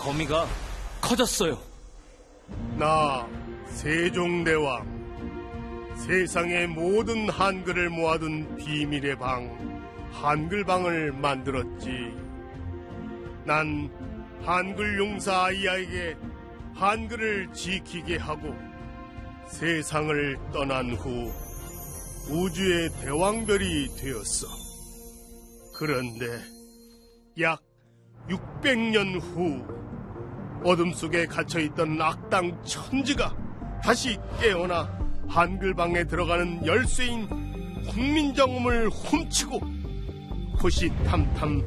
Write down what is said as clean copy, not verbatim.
범위가 커졌어요. 나 세종대왕, 세상의 모든 한글을 모아둔 비밀의 방, 한글방을 만들었지. 난 한글 용사 아이에게 한글을 지키게 하고 세상을 떠난 후 우주의 대왕별이 되었어. 그런데 약 600년 후 어둠 속에 갇혀있던 악당 천지가 다시 깨어나 한글방에 들어가는 열쇠인 국민정음을 훔치고 호시탐탐